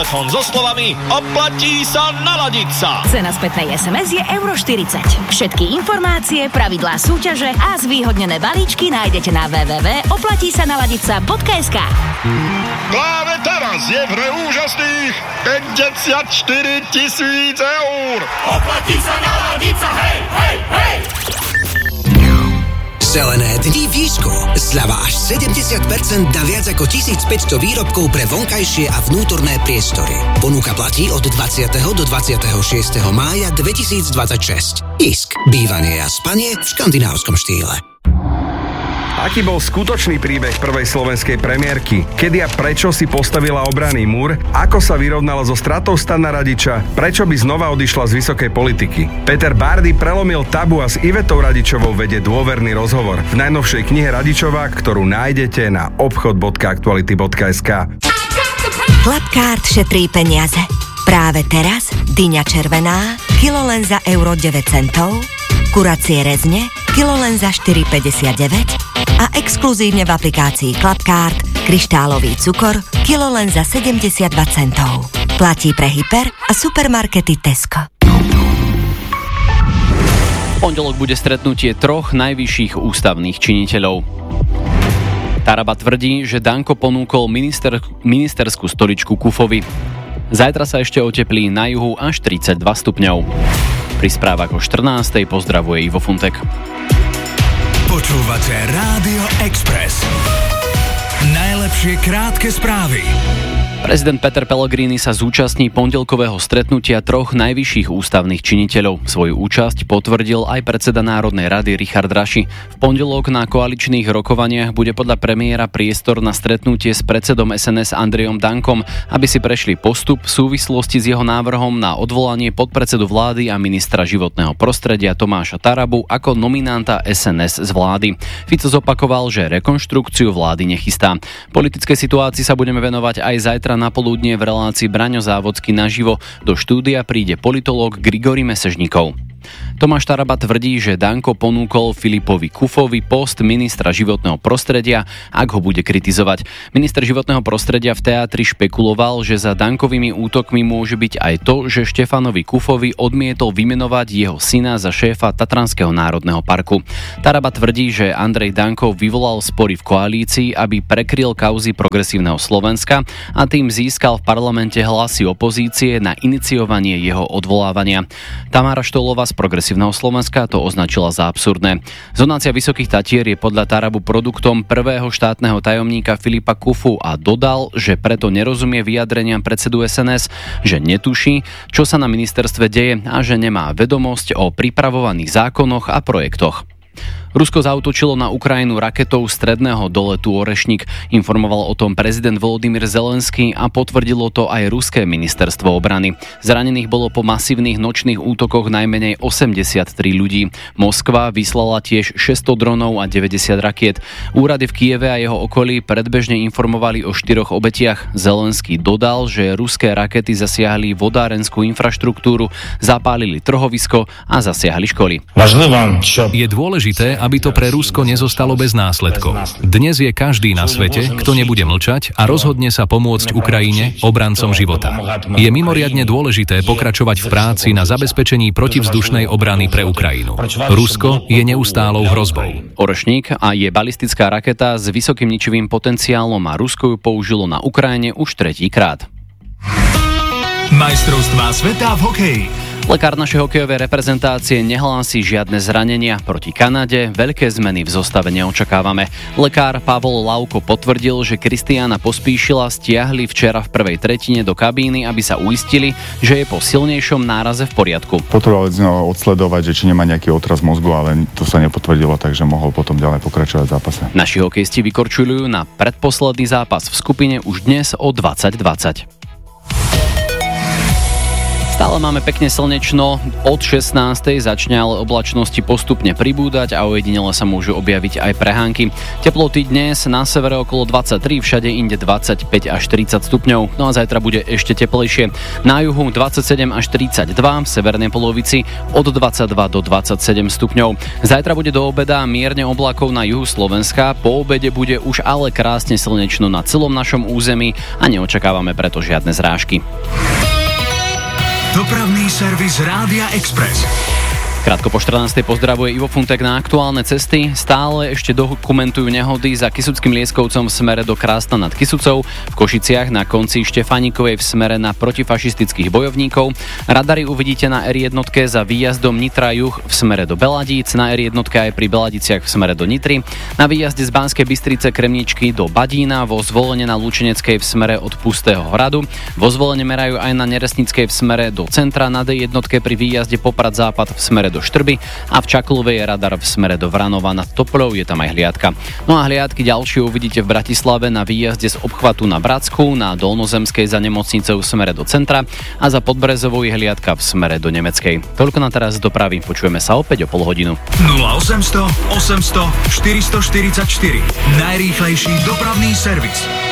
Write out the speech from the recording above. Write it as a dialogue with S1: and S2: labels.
S1: so slovami oplatí sa naladiť sa.
S2: Cena spätnej SMS je €40. Všetky informácie, pravidlá súťaže a zvýhodnené balíčky nájdete na www.oplatísanaladica.sk.
S1: Práve teraz je v hre úžasných 54 000 eur. Oplatí sa naladiť sa, hej, hej, hej!
S3: Zelené dni Výško. Zľava až 70% na viac ako 1500 výrobkov pre vonkajšie a vnútorné priestory. Ponuka platí od 20. do 26. mája 2026. ISK. Bývanie a spanie v škandinávskom štýle.
S4: Aký bol skutočný príbeh prvej slovenskej premiérky? Kedy a prečo si postavila obranný múr? Ako sa vyrovnala so stratou Stana Radiča? Prečo by znova odišla z vysokej politiky? Peter Bárdy prelomil tabu a s Ivetou Radičovou vedie dôverný rozhovor v najnovšej knihe Radičová, ktorú nájdete na obchod.aktuality.sk.
S5: Klapkárt šetrí peniaze. Práve teraz dyňa červená, kilo len za €9, kuracie rezne, kilo len za 4,59 a exkluzívne v aplikácii Klapkárt kryštálový cukor, kilo len za 72 centov. Platí pre hyper a supermarkety Tesco.
S6: V pondelok bude stretnutie troch najvyšších ústavných činiteľov. Taraba tvrdí, že Danko ponúkol ministerskú stoličku Kufovi. Zajtra sa ešte oteplí na juhu až 32 stupňov. Pri správach o 14:00 pozdravuje Ivo Funtek.
S7: Počúvate Rádio Express. Najlepšie krátke správy.
S6: Prezident Peter Pellegrini sa zúčastní pondelkového stretnutia troch najvyšších ústavných činiteľov. Svoju účasť potvrdil aj predseda Národnej rady Richard Raši. V pondelok na koaličných rokovaniach bude podľa premiéra priestor na stretnutie s predsedom SNS Andrejom Dankom, aby si prešli postup v súvislosti s jeho návrhom na odvolanie podpredsedu vlády a ministra životného prostredia Tomáša Tarabu ako nominanta SNS z vlády. Fico zopakoval, že rekonštrukciu vlády nechystá. Politickej situácii sa budeme venovať aj zajtra na poludnie v relácii Braňo Závodský naživo. Do štúdia príde politológ Grigory Mesežníkov. Tomáš Taraba tvrdí, že Danko ponúkol Filipovi Kufovi post ministra životného prostredia, ak ho bude kritizovať. Minister životného prostredia v teatri špekuloval, že za Dankovými útokmi môže byť aj to, že Štefanovi Kufovi odmietol vymenovať jeho syna za šéfa Tatranského národného parku. Taraba tvrdí, že Andrej Danko vyvolal spory v koalícii, aby prekryl kauzy Progresívneho Slovenska a tým získal v parlamente hlasy opozície na iniciovanie jeho odvolávania. Tamára Štolová z Progresívneho Slovenska to označila za absurdné. Zonácia Vysokých Tatier je podľa Tarabu produktom prvého štátneho tajomníka Filipa Kufu a dodal, že preto nerozumie vyjadreniam predsedu SNS, že netuší, čo sa na ministerstve deje a že nemá vedomosť o pripravovaných zákonoch a projektoch. Rusko zaútočilo na Ukrajinu raketou stredného doletu Orešník. Informoval o tom prezident Volodymyr Zelenský a potvrdilo to aj ruské ministerstvo obrany. Zranených bolo po masívnych nočných útokoch najmenej 83 ľudí. Moskva vyslala tiež 600 dronov a 90 rakiet. Úrady v Kieve a jeho okolí predbežne informovali o 4 obetiach. Zelenský dodal, že ruské rakety zasiahli vodárenskú infraštruktúru, zapálili trhovisko a zasiahli školy.
S8: Je dôležité, aby to pre Rusko nezostalo bez následkov. Dnes je každý na svete, kto nebude mlčať a rozhodne sa pomôcť Ukrajine, obrancom života. Je mimoriadne dôležité pokračovať v práci na zabezpečení protivzdušnej obrany pre Ukrajinu. Rusko je neustálou hrozbou.
S6: Orešník a je balistická raketa s vysokým ničivým potenciálom a Rusko ju použilo na Ukrajine už 3-krát.
S7: Majstrovstvá sveta v hokeji.
S6: Lekár našej hokejovej reprezentácie nehlási žiadne zranenia. Proti Kanade veľké zmeny v zostave neočakávame. Lekár Pavol Lauko potvrdil, že Kristiána Pospíšila stiahli včera v prvej tretine do kabíny, aby sa uistili, že je po silnejšom náraze v poriadku.
S9: Potrebovali odsledovať, že či nemá nejaký otras mozgu, ale to sa nepotvrdilo, takže mohol potom ďalej pokračovať v zápase.
S6: Naši hokejisti vykorčujú na predposledný zápas v skupine už dnes o 20:20. Stále máme pekne slnečno, od 16. začne ale oblačnosti postupne pribúdať a ojedinele sa môžu objaviť aj prehánky. Teploty dnes na severe okolo 23, všade inde 25 až 30 stupňov, no a zajtra bude ešte teplejšie. Na juhu 27 až 32, v severnej polovici od 22 do 27 stupňov. Zajtra bude do obeda mierne oblakov na juhu Slovenska, po obede bude už ale krásne slnečno na celom našom území a neočakávame preto žiadne zrážky.
S7: Dopravný servis Rádia Express.
S6: Krátko po 14. pozdravuje Ivo Funtek na aktuálne cesty. Stále ešte dokumentujú nehody za Kysuckým Lieskovcom v smere do Krásna nad Kysucou, v Košiciach na konci Štefánikovej v smere na protifašistických bojovníkov. Radary uvidíte na R1 za výjazdom Nitra juh v smere do Beladíc, na R1 aj pri Beladiciach v smere do Nitry, na výjazde z Banskej Bystrice Kremničky do Badína, vo Zvolene na Lučeneckej v smere od Pustého hradu, vo Zvolene merajú aj na Neresnickej v smere do centra, na D1 pri výjazde Poprad Západ v smere do Štrby a v Čaklovej je radar v smere do Vranova nad Topľou, je tam aj hliadka. No a hliadky ďalšie uvidíte v Bratislave na výjazde z obchvatu na Bratsku, na Dolnozemskej za nemocnicou v smere do centra a za Podbrezovou je hliadka v smere do Nemeckej. Toľko na teraz z dopravy, počujeme sa opäť o pol hodinu.
S7: 0800 800 444, najrýchlejší dopravný servis.